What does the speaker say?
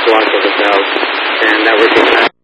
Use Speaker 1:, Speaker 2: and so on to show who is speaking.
Speaker 1: block of the cell, and that we're keeping